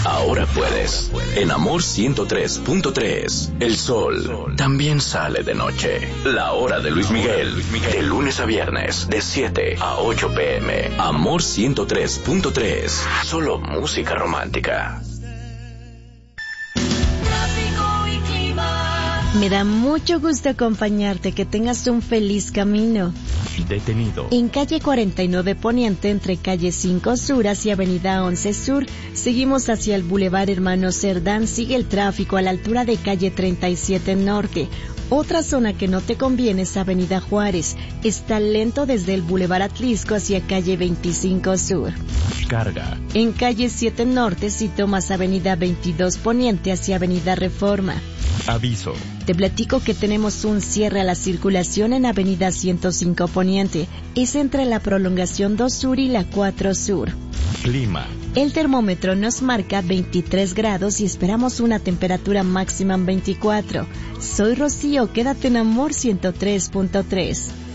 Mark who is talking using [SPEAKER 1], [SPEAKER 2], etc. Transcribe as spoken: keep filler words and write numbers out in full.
[SPEAKER 1] Ahora puedes. En Amor ciento tres punto tres. El sol también sale de noche. La hora de Luis Miguel. De lunes a viernes, de siete a ocho pm. Amor ciento tres punto tres. Solo música romántica.
[SPEAKER 2] Me da mucho gusto acompañarte, que tengas un feliz camino.
[SPEAKER 3] Detenido.
[SPEAKER 2] En calle cuarenta y nueve Poniente, entre calle cinco Sur hacia avenida once Sur, seguimos hacia el Boulevard Hermano Cerdán, sigue el tráfico a la altura de calle treinta y siete Norte. Otra zona que no te conviene es avenida Juárez, está lento desde el Boulevard Atlisco hacia calle veinticinco Sur.
[SPEAKER 3] Carga.
[SPEAKER 2] En calle siete Norte, si tomas avenida veintidós Poniente hacia avenida Reforma.
[SPEAKER 3] Aviso.
[SPEAKER 2] Te platico que tenemos un cierre a la circulación en avenida ciento cinco Poniente. Es entre la prolongación dos Sur y la cuatro Sur.
[SPEAKER 3] Clima.
[SPEAKER 2] El termómetro nos marca veintitrés grados y esperamos una temperatura máxima en veinticuatro. Soy Rocío, quédate en Amor ciento tres punto tres.